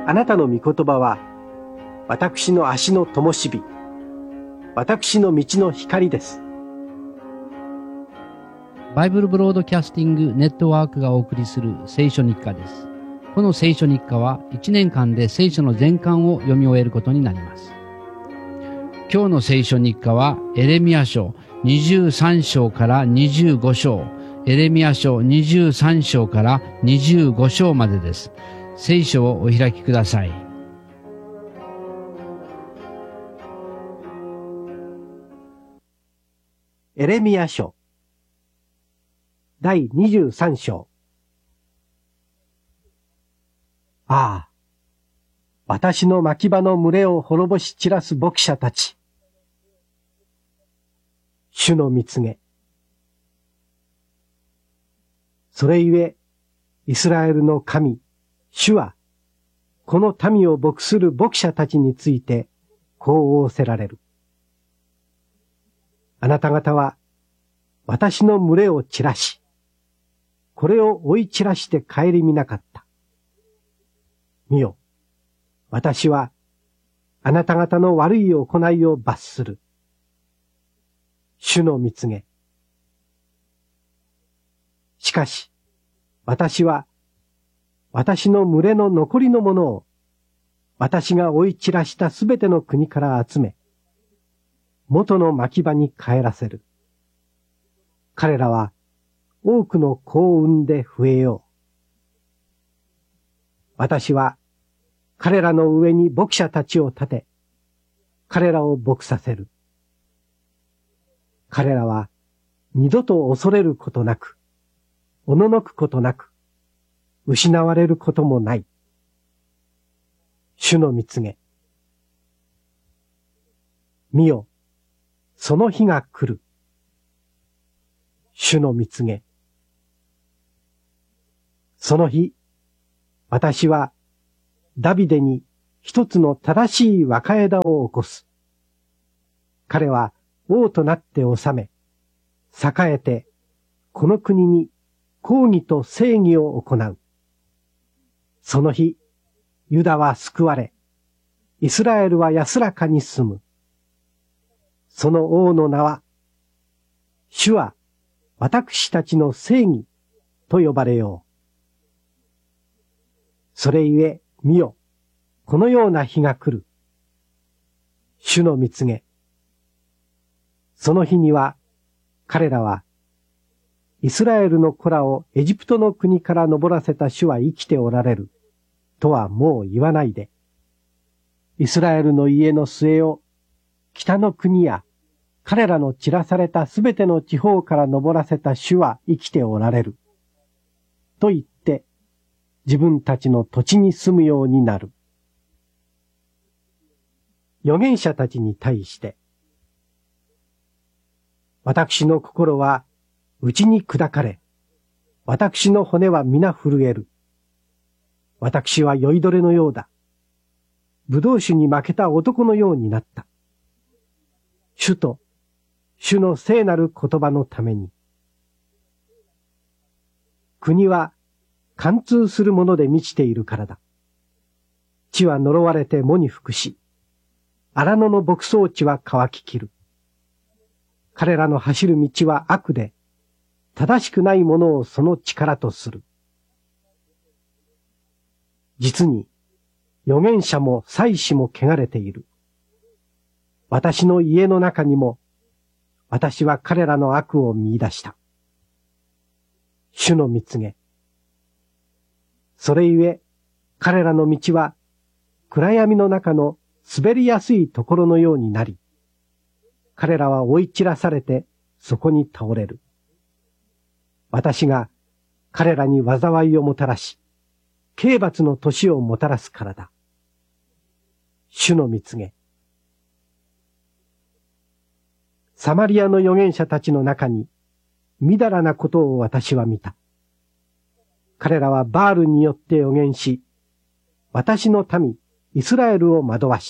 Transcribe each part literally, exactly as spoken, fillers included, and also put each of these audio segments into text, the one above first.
あなたの御言葉は、私の足の灯火、私の道の光です。 バイブルブロードキャスティングネットワークがお送りする聖書日課です。この聖書日課はいちねんかんで聖書の全巻を読み終えることになります。今日の聖書日課はエレミヤ書にじゅうさん章からにじゅうご章、エレミヤ書にじゅうさん章からにじゅうご章までです。聖書をお開きください。 エレミヤ書だいにじゅうさん章。ああ、私の牧場の群れを滅ぼし散らす牧者たち。主の蜜げ。それゆえ、イスラエルの神、主は、この民を牧する牧者たちについて、こう仰せられる。あなた方は、私の群れを散らし、これを追い散らして顧みなかった。見よ、私は、あなた方の悪い行いを罰する。主の蜜げ。しかし、私は、私の群れの残りのものを、私が追い散らしたすべての国から集め、元の牧場に帰らせる。彼らは、多くの子を産んで増えよう。私は、彼らの上に牧者たちを立て、彼らを牧させる。彼らは、二度と恐れることなく、おののくことなく、失われることもない。主の蜜げ。見よ、その日が来る。主の蜜げ。その日、私はダビデに一つの正しい若枝を起こす。彼は王となって治め、栄えてこの国に公義と正義を行う。その日、ユダは救われ、イスラエルは安らかに住む。その王の名は、主は私たちの正義と呼ばれよう。それゆえ、見よ、このような日が来る。主の蜜げ。その日には、彼らは、イスラエルの子らをエジプトの国から登らせた主は生きておられる。とはもう言わないで、イスラエルの家の末を北の国や彼らの散らされたすべての地方から登らせた主は生きておられる。と言って、自分たちの土地に住むようになる。預言者たちに対して、私の心は内に砕かれ、私の骨は皆震える。私は酔いどれのようだ。葡萄酒に負けた男のようになった。主と、主の聖なる言葉のために。国は貫通するもので満ちているからだ。地は呪われて藻に服し、荒野の牧草地は乾ききる。彼らの走る道は悪で、正しくないものをその力とする。実に、預言者も祭司も汚れている。私の家の中にも、私は彼らの悪を見出した。主の蜜げ。それゆえ、彼らの道は、暗闇の中の滑りやすいところのようになり、彼らは追い散らされて、そこに倒れる。私が彼らに災いをもたらし、刑罰の年をもたらすからだ。主の蜜げ。サマリアの預言者たちの中に、みだらなことを私は見た。彼らはバールによって預言し、私の民、イスラエルを惑わした。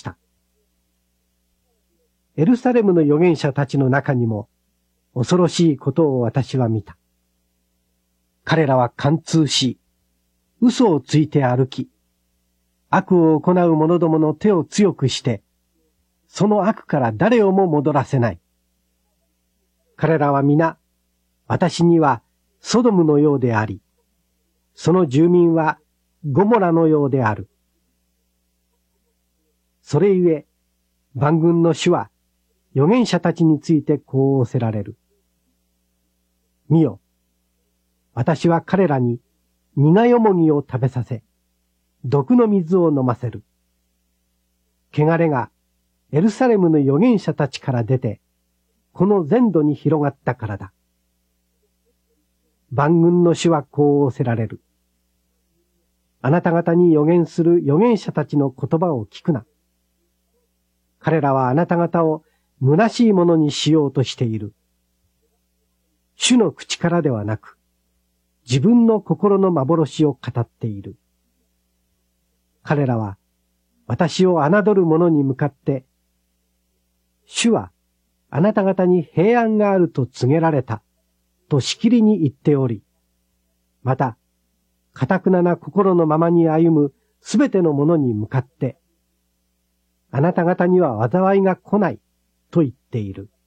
エルサレムの預言者たちの中にも、恐ろしいことを私は見た。彼らは貫通し、嘘をついて歩き、 悪を行う者どもの手を強くして、その悪から誰をも戻らせない。彼らは皆、私にはソドムのようであり、その住民はゴモラのようである。それゆえ、万軍の主は預言者たちについてこう仰せられる。見よ、私は彼らに苦よもぎを食べさせ、毒の水を飲ませる。汚れがエルサレムの預言者たちから出て、この全土に広がったからだ。万軍の主はこう仰せられる。あなた方に預言する預言者たちの言葉を聞くな。彼らはあなた方を虚しいものにしようとしている。主の口からではなく、自分の心の幻を語っている。彼らは私を侮る者に向かって、主はあなた方に平安があると告げられたとしきりに言っており、また、堅くなな心のままに歩むすべての者に向かって、あなた方には災いが来ないと言っている。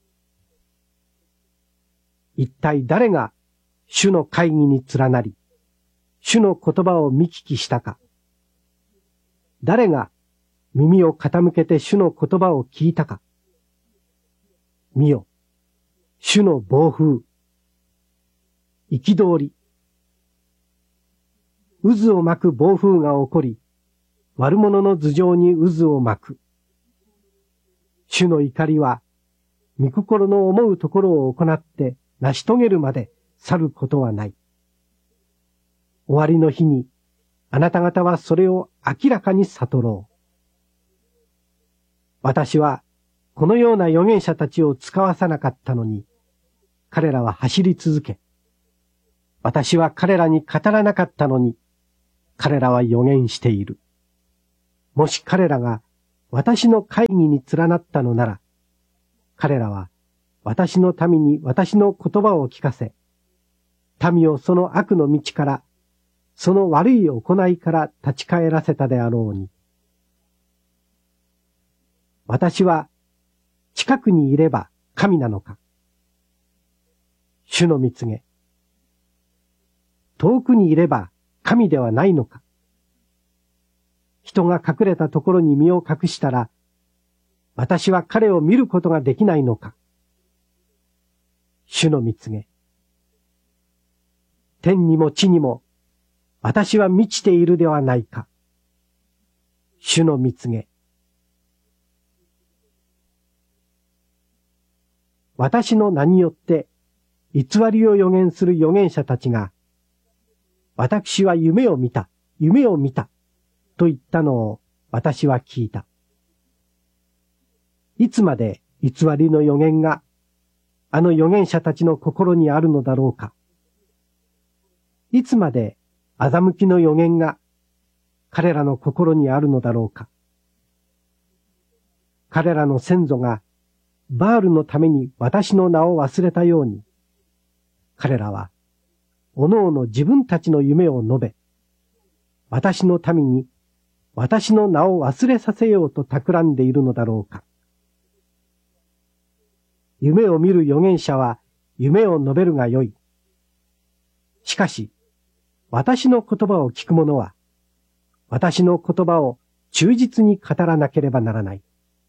一体誰が主の会議に連なり、主の言葉を見聞きしたか。誰が耳を傾けて主の言葉を聞いたか。見よ、主の暴風、憤り、渦を巻く暴風が起こり、悪者の頭上に渦を巻く。主の怒りは、御心の思うところを行って成し遂げるまで去ることはない。終わりの日に、あなた方はそれを明らかに悟ろう。私は、このような預言者たちを使わさなかったのに、彼らは走り続け、私は彼らに語らなかったのに、彼らは預言している。もし彼らが私の会議に連なったのなら、彼らは私の民に私の言葉を聞かせ、民をその悪の道から、その悪い行いから立ち返らせたであろうに。私は近くにいれば神なのか。主の御告げ。遠くにいれば神ではないのか。人が隠れたところに身を隠したら、私は彼を見ることができないのか。主の御告げ。天にも地にも、私は満ちているではないか。主の御告げ。私の名によって偽りを予言する預言者たちが、私は夢を見た、夢を見た、と言ったのを私は聞いた。いつまで偽りの預言が、あの預言者たちの心にあるのだろうか。いつまで欺きの預言が彼らの心にあるのだろうか。彼らの先祖がバールのために私の名を忘れたように、彼らはおのおの自分たちの夢を述べ、私の民に私の名を忘れさせようと企んでいるのだろうか。夢を見る預言者は夢を述べるがよい。しかし、私の言葉を聞く者は、私の言葉を忠実に語らなければならない。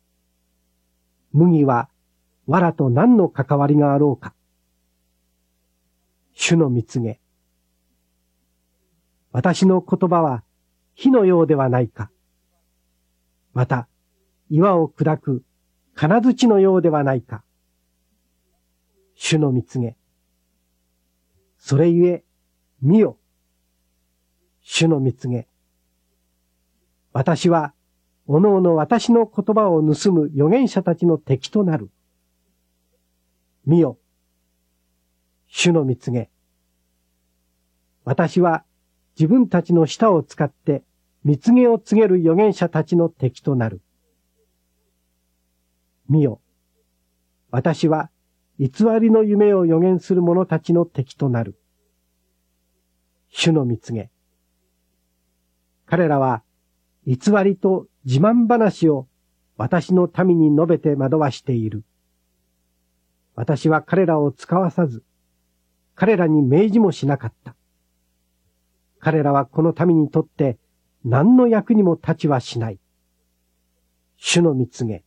麦は藁と何の関わりがあろうか。主の御告げ。私の言葉は火のようではないか。また、岩を砕く金槌のようではないか。主の御告げ。それゆえ、見よ。主の御告げ。私は、おのおの私の言葉を盗む預言者たちの敵となる。見よ。主の御告げ。私は自分たちの舌を使って御告げを告げる預言者たちの敵となる。見よ。私は偽りの夢を預言する者たちの敵となる。主の御告げ。彼らは偽りと自慢話を私の民に述べて惑わしている。私は彼らを使わさず、彼らに命じもしなかった。彼らはこの民にとって何の役にも立ちはしない。主の蜜げ。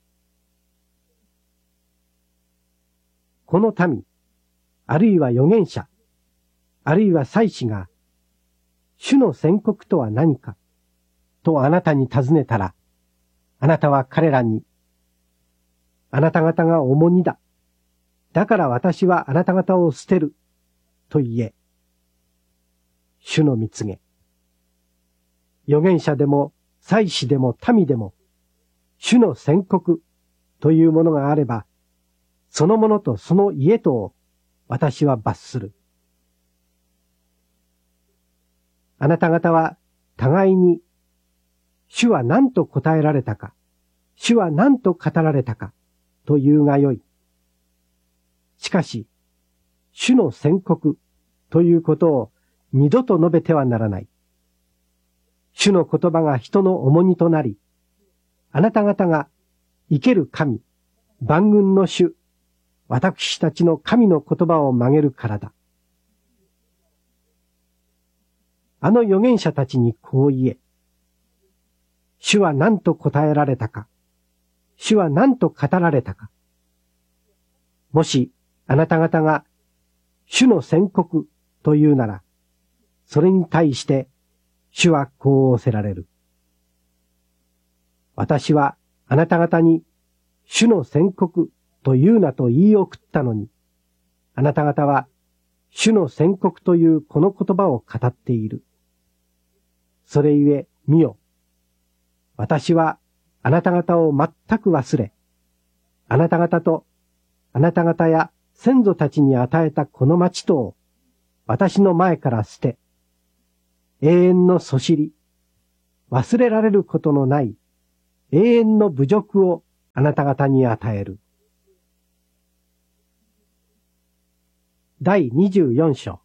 この民、あるいは預言者、あるいは祭司が、主の宣告とは何か、とあなたに尋ねたら、あなたは彼らに、あなた方が重荷だ。だから私はあなた方を捨てる。と言え。主の蜜げ。預言者でも、祭司でも民でも、主の宣告というものがあれば、そのものとその家とを私は罰する。あなた方は互いに、主は何と答えられたか、主は何と語られたか、というがよい。しかし、主の宣告ということを二度と述べてはならない。主の言葉が人の重荷となり、あなた方が生ける神、万軍の主、私たちの神の言葉を曲げるからだ。あの預言者たちにこう言え。主は何と答えられたか。主は何と語られたか。もしあなた方が主の宣告というなら、それに対して主はこう仰せられる。私はあなた方に主の宣告というなと言い送ったのに、あなた方は主の宣告というこの言葉を語っている。それゆえ見よ。私はあなた方を全く忘れ、あなた方とあなた方や先祖たちに与えたこの町とを私の前から捨て、永遠のそしり、忘れられることのない永遠の侮辱をあなた方に与える。第にじゅうよん章。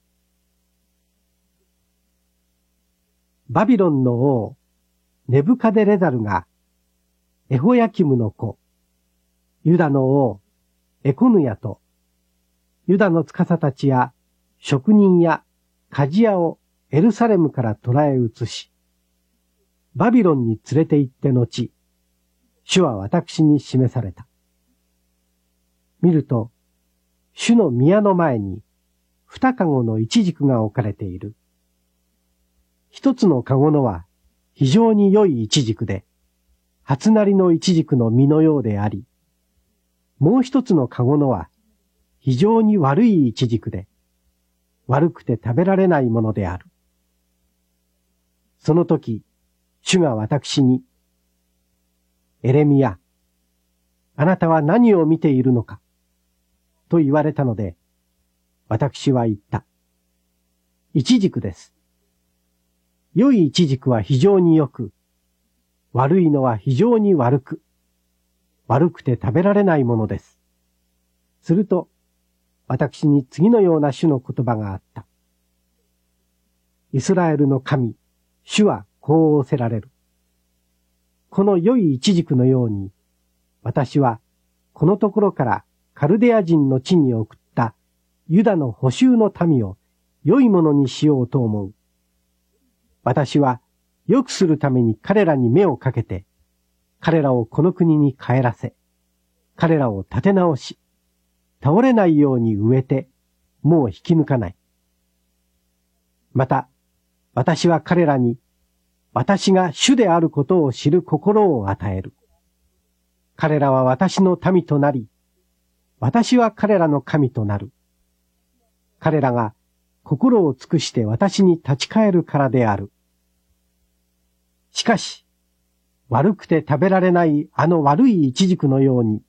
バビロンの王、ネブカデレザルが、エホヤキムの子、ユダの王、エコヌヤと、ユダの司たちや職人や鍛冶屋をエルサレムから捕らえ移し、バビロンに連れて行って後、主は私に示された。見ると、主の宮の前に、二籠のイチジクが置かれている。一つの籠のは非常に良いイチジクで、初なりのイチジクの実のようであり、もう一つの籠のは非常に悪いイチジクで、悪くて食べられないものである。その時、主が私に、エレミヤ、あなたは何を見ているのかと言われたので、私は言った。イチジクです。良いイチジクは非常に良く、悪いのは非常に悪く、悪くて食べられないものです。すると、私に次のような主の言葉があった。イスラエルの神、主はこう仰せられる。この良いイチジクのように、私はこのところからカルデア人の地に送ったユダの捕囚の民を良いものにしようと思う。私は良くするために彼らに目をかけて、彼らをこの国に帰らせ、彼らを立て直し、倒れないように植えて、もう引き抜かない。また、私は彼らに、私が主であることを知る心を与える。彼らは私の民となり、私は彼らの神となる。彼らが心を尽くして私に立ち返るからである。しかし、悪くて食べられないあの悪いイチジクのように、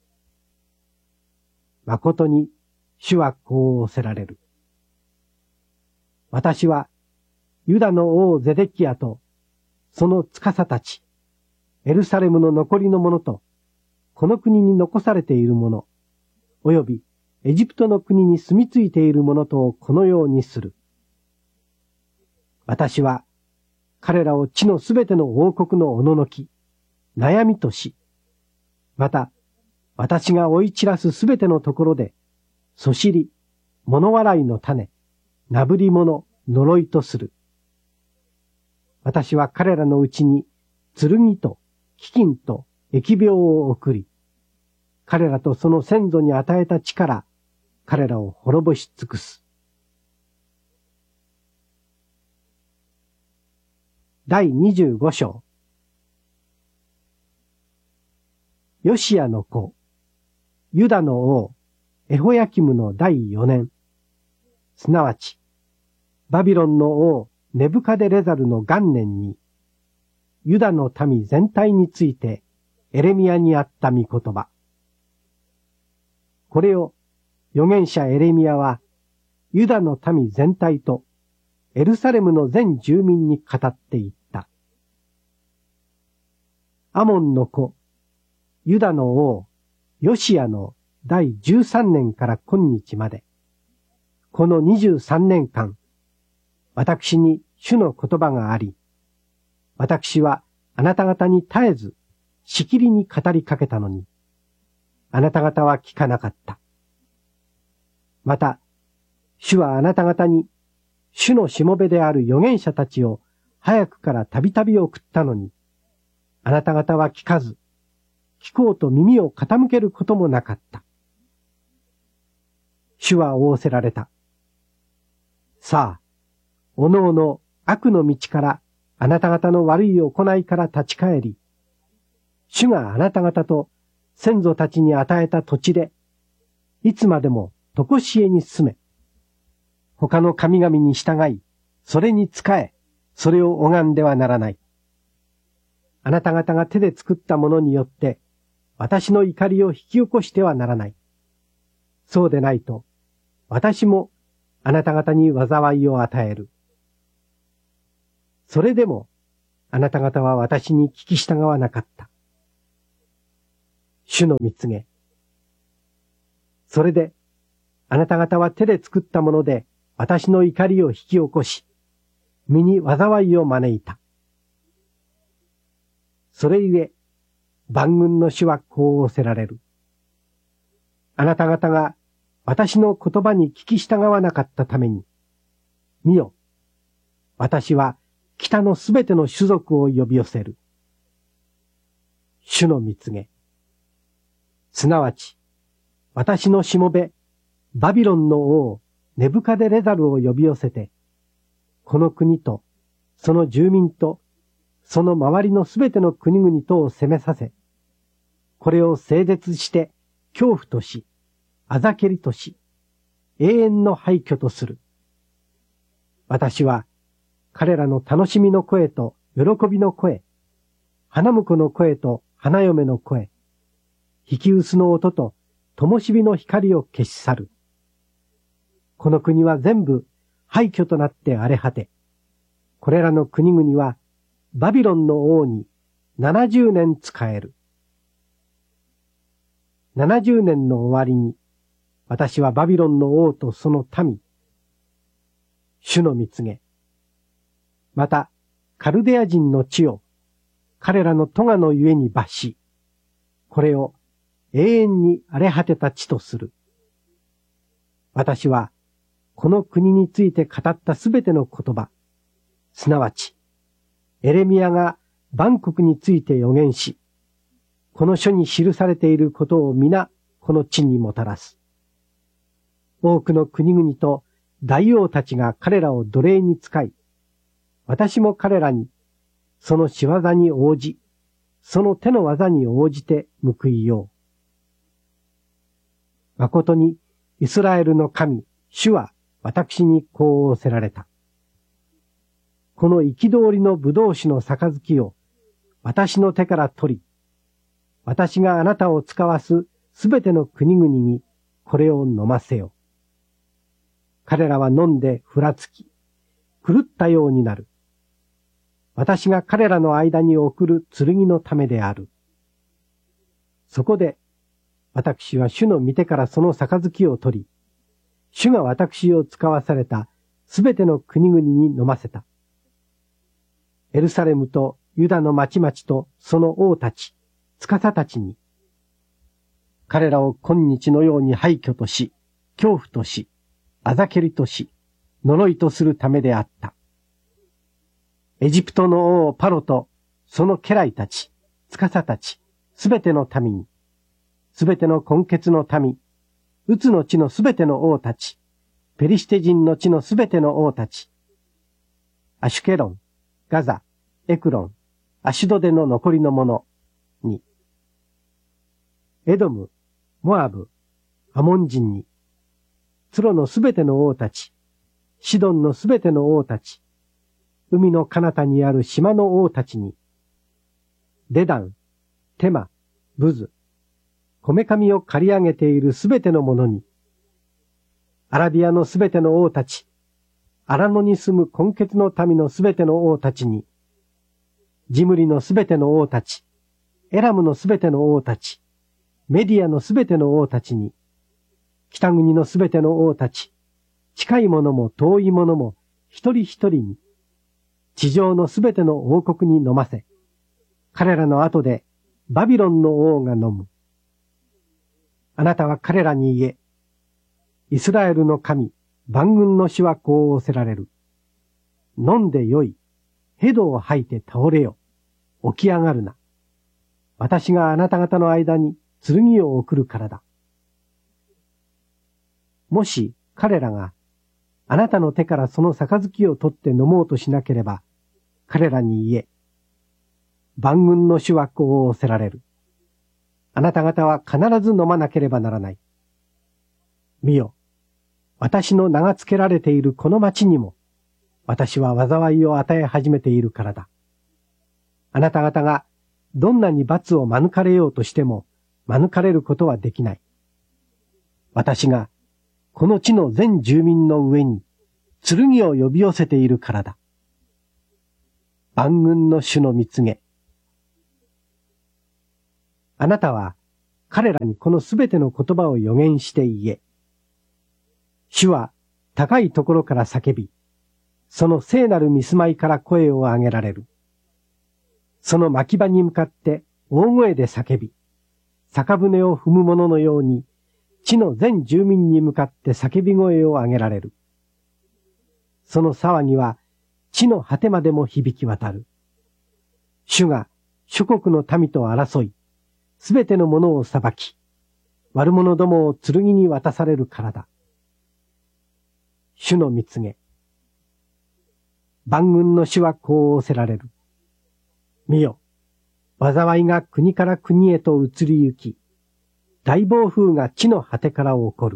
誠に主はこう仰せられる。私はユダの王ゼデキヤとその司たち、エルサレムの残りの者と、この国に残されている者、およびエジプトの国に住み着いている者とをこのようにする。私は彼らを地のすべての王国のおののき、悩みとし、また、私が追い散らすすべてのところで、そしり、物笑いの種、なぶり者、呪いとする。私は彼らのうちに、剣と、飢饉と、疫病を送り、彼らとその先祖に与えた力、彼らを滅ぼし尽くす。第にじゅうご章。ヨシアの子、ユダの王、エホヤキムの第四年、すなわち、バビロンの王、ネブカデレザルの元年に、ユダの民全体について、エレミヤにあった御言葉。これを、預言者エレミヤは、ユダの民全体と、エルサレムの全住民に語っていった。アモンの子、ユダの王、ヨシアの第十三年から今日まで、この二十三年間、私に主の言葉があり、私はあなた方に絶えず、しきりに語りかけたのに、あなた方は聞かなかった。また、主はあなた方に、主のしもべである預言者たちを早くからたびたび送ったのに、あなた方は聞かず、聞こうと耳を傾けることもなかった。主は仰せられた。さあ、おのおの悪の道からあなた方の悪い行いから立ち返り、主があなた方と先祖たちに与えた土地で、いつまでもとこしえに住め、他の神々に従い、それに仕え、それを拝んではならない。あなた方が手で作ったものによって、私の怒りを引き起こしてはならない。そうでないと、私もあなた方に災いを与える。それでも、あなた方は私に聞き従わなかった。主の蜜げ。それで、あなた方は手で作ったもので、私の怒りを引き起こし、身に災いを招いた。それゆえ、万軍の主はこう仰せられる。あなた方が私の言葉に聞き従わなかったために、見よ、私は北のすべての種族を呼び寄せる。主の蜜げ。すなわち、私のしもべ、バビロンの王、ネブカデレザルを呼び寄せて、この国と、その住民と、その周りのすべての国々とを攻めさせ、これを整絶して恐怖とし、あざけりとし、永遠の廃墟とする。私は、彼らの楽しみの声と喜びの声、花婿の声と花嫁の声、引き薄の音と灯火の光を消し去る。この国は全部廃墟となって荒れ果て、これらの国々はバビロンの王にななじゅうねん仕える。ななじゅうねんの終わりに、私はバビロンの王とその民、主の蜜げ、またカルデア人の地を彼らの咎のゆえに罰し、これを永遠に荒れ果てた地とする。私はこの国について語ったすべての言葉、すなわち、エレミヤが万国について予言し、この書に記されていることを皆この地にもたらす。多くの国々と大王たちが彼らを奴隷に使い、私も彼らにその仕業に応じ、その手の技に応じて報いよう。誠にイスラエルの神、主は私にこう仰せられた。この憤りの葡萄酒の杯を私の手から取り、私があなたを使わすすべての国々にこれを飲ませよ。彼らは飲んでふらつき、狂ったようになる。私が彼らの間に送る剣のためである。そこで、私は主の御手からその杯を取り、主が私を使わされたすべての国々に飲ませた。 エルサレムとユダの町々とその王たち、司たちに、彼らを今日のように廃墟とし、恐怖とし、あざけりとし、呪いとするためであった。エジプトの王パロとその家来たち、司たち、すべての民に、すべての根血の民、ウツの地のすべての王たち、ペリシテ人の地のすべての王たち、アシュケロン、ガザ、エクロン、アシュドデの残りの者に、エドム、モアブ、アモン人に、ツロのすべての王たち、シドンのすべての王たち、海の彼方にある島の王たちに、デダン、テマ、ブズ、こめかみを刈り上げているすべての者に、アラビアのすべての王たち、アラノに住む根血の民のすべての王たちに、ジムリのすべての王たち、エラムのすべての王たち、メディアのすべての王たちに、北国のすべての王たち、近い者も遠い者も一人一人に、地上のすべての王国に飲ませ、彼らの後でバビロンの王が飲む。あなたは彼らに言え、イスラエルの神、万軍の主はこう仰せられる。飲んでよい。ヘドを吐いて倒れよ。起き上がるな。私があなた方の間に剣を送るからだ。もし彼らがあなたの手からその杯を取って飲もうとしなければ、彼らに言え。万軍の主はこう仰せられる。あなた方は必ず飲まなければならない。見よ。私の名が付けられているこの町にも、私は災いを与え始めているからだ。あなた方がどんなに罰を免れようとしても、免れることはできない。私がこの地の全住民の上に剣を呼び寄せているからだ。万軍の主の蜜げ。あなたは彼らにこのすべての言葉を予言して言え。主は高いところから叫び、その聖なる見住まいから声を上げられる。その牧場に向かって大声で叫び、酒舟を踏む者のように、地の全住民に向かって叫び声を上げられる。その騒ぎは地の果てまでも響き渡る。主が諸国の民と争い、すべてのものを裁き、悪者どもを剣に渡されるからだ。主の蜜げ。万軍の主はこう仰せられる。見よ、災いが国から国へと移り行き、大暴風が地の果てから起こる。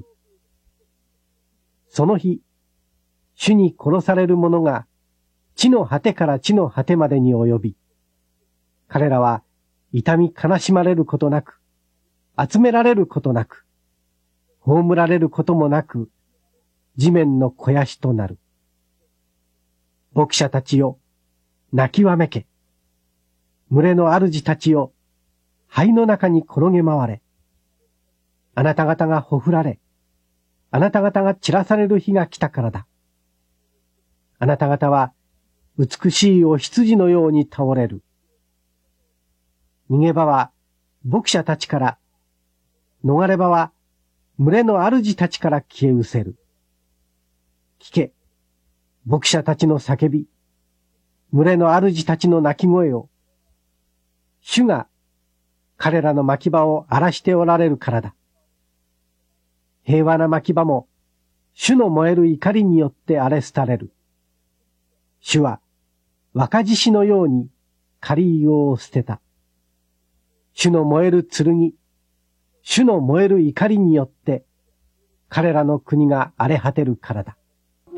その日、主に殺される者が地の果てから地の果てまでに及び、彼らは痛み悲しまれることなく、集められることなく、葬られることもなく、地面の肥やしとなる。牧者たちよ、泣きわめけ。群れの主たちよ、灰の中に転げ回れ。あなた方がほふられ、あなた方が散らされる日が来たからだ。あなた方は美しいお羊のように倒れる。逃げ場は牧者たちから、逃れ場は群れの主たちから消え失せる。聞け、牧者たちの叫び、群れの主たちの鳴き声を、主が彼らの牧場を荒らしておられるからだ。平和な牧場も、主の燃える怒りによって荒れ廃れる。主は若獅子のように狩り魚を捨てた。主の燃える剣、主の燃える怒りによって、彼らの国が荒れ果てるからだ。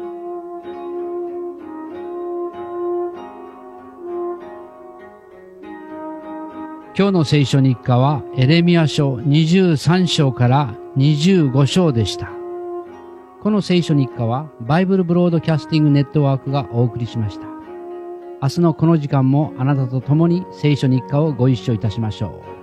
今日の聖書日課はエレミヤ書にじゅうさん章からにじゅうご章でした。この聖書日課はバイブルブロードキャスティングネットワークがお送りしました。明日のこの時間もあなたと共に聖書日課をご一緒いたしましょう。